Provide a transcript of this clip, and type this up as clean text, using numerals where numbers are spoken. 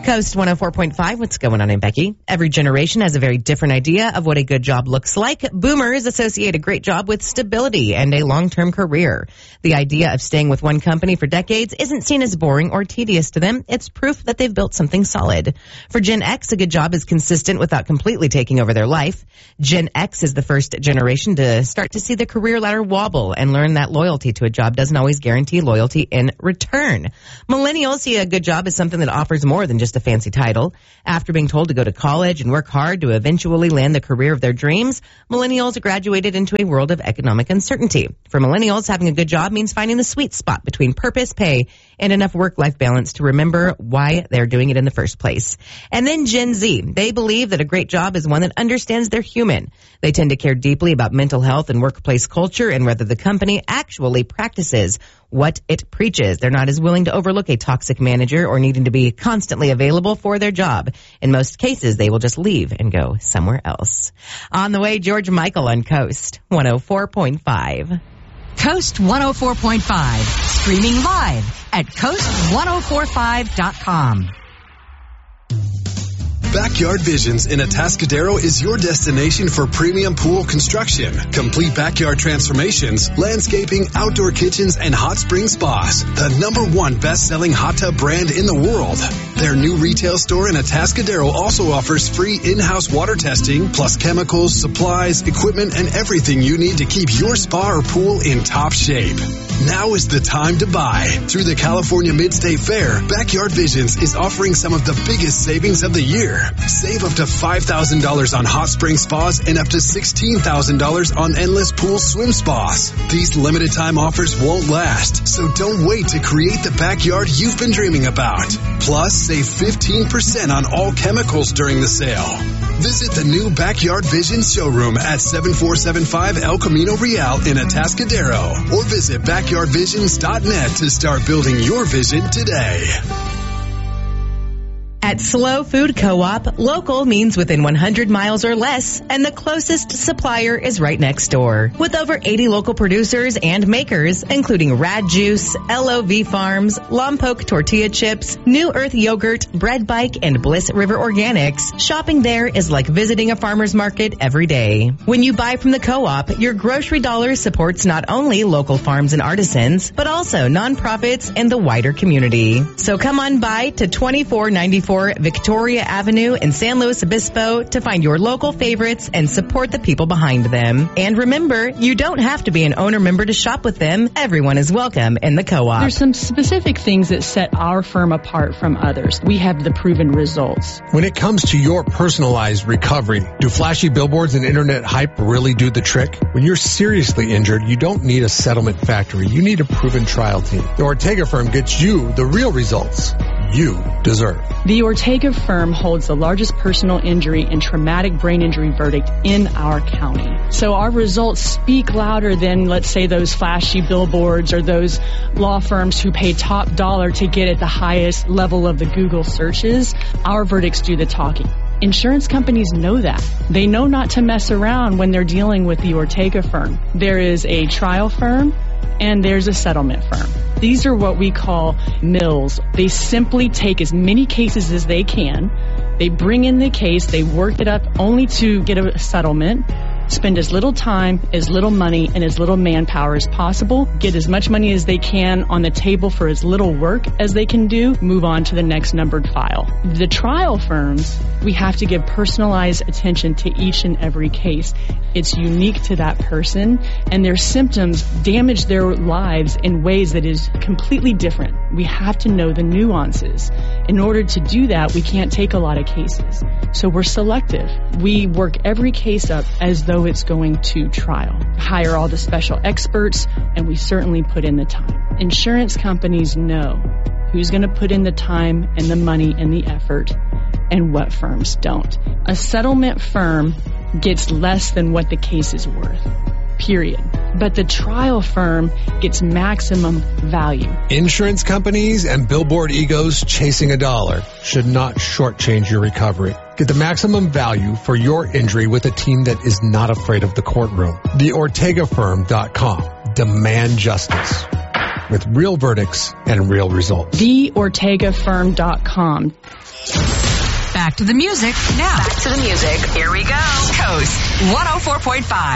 Coast 104.5, what's going on, Becky? Every generation has a very different idea of what a good job looks like. Boomers associate a great job with stability and a long-term career. The idea of staying with one company for decades isn't seen as boring or tedious to them. It's proof that they've built something solid. For Gen X, a good job is consistent without completely taking over their life. Gen X is the first generation to start to see the career ladder wobble and learn that loyalty to a job doesn't always guarantee loyalty in return. Millennials see a good job as something that offers more than just a fancy title. After being told to go to college and work hard to eventually land the career of their dreams, millennials graduated into a world of economic uncertainty. For millennials, having a good job means finding the sweet spot between purpose, pay, and enough work-life balance to remember why they're doing it in the first place. And then Gen Z. They believe that a great job is one that understands they're human. They tend to care deeply about mental health and workplace culture and whether the company actually practices what it preaches. They're not as willing to overlook a toxic manager or needing to be constantly available for their job. In most cases, they will just leave and go somewhere else. On the way, George Michael on Coast 104.5. Coast 104.5, streaming live at coast1045.com. Backyard Visions in Atascadero is your destination for premium pool construction, complete backyard transformations, landscaping, outdoor kitchens, and hot spring spas. The #1 best-selling hot tub brand in the world. Their new retail store in Atascadero also offers free in-house water testing, plus chemicals, supplies, equipment, and everything you need to keep your spa or pool in top shape. Now is the time to buy. Through the California Mid-State Fair, Backyard Visions is offering some of the biggest savings of the year. Save up to $5,000 on hot spring spas and up to $16,000 on endless pool swim spas. These limited time offers won't last, so don't wait to create the backyard you've been dreaming about. Plus, save 15% on all chemicals during the sale. Visit the new Backyard Visions showroom at 7475 El Camino Real in Atascadero, or visit backyardvisions.net to start building your vision today. At Slow Food Co-op, local means within 100 miles or less, and the closest supplier is right next door. With over 80 local producers and makers, including Rad Juice, LOV Farms, Lompoc Tortilla Chips, New Earth Yogurt, Bread Bike, and Bliss River Organics, shopping there is like visiting a farmer's market every day. When you buy from the co-op, your grocery dollar supports not only local farms and artisans, but also nonprofits and the wider community. So come on by to 2494 Victoria Avenue in San Luis Obispo to find your local favorites and support the people behind them. And remember, you don't have to be an owner member to shop with them. Everyone is welcome in the co-op. There's some specific things that set our firm apart from others. We have the proven results. When it comes to your personalized recovery, do flashy billboards and internet hype really do the trick? When you're seriously injured, you don't need a settlement factory. You need a proven trial team. The Ortega firm gets you the real results you deserve. The Ortega firm holds the largest personal injury and traumatic brain injury verdict in our county. So our results speak louder than, let's say, those flashy billboards or those law firms who pay top dollar to get at the highest level of the Google searches. Our verdicts do the talking. Insurance companies know that. They know not to mess around when they're dealing with the Ortega firm. There is a trial firm and there's a settlement firm. These are what we call mills. They simply take as many cases as they can. They bring in the case, they work it up only to get a settlement, spend as little time, as little money, and as little manpower as possible, get as much money as they can on the table for as little work as they can do, move on to the next numbered file. The trial firms, we have to give personalized attention to each and every case. It's unique to that person, and their symptoms damage their lives in ways that is completely different. We have to know the nuances. In order to do that, we can't take a lot of cases. So we're selective. We work every case up as though it's going to trial. Hire all the special experts, and we certainly put in the time. Insurance companies know who's going to put in the time and the money and the effort, and what firms don't. A settlement firm gets less than what the case is worth, period. But the trial firm gets maximum value. Insurance companies and billboard egos chasing a dollar should not shortchange your recovery. Get the maximum value for your injury with a team that is not afraid of the courtroom. TheOrtegaFirm.com. Demand justice. with real verdicts and real results. TheOrtegaFirm.com. Back to the music now. Back to the music. Here we go. Coast 104.5.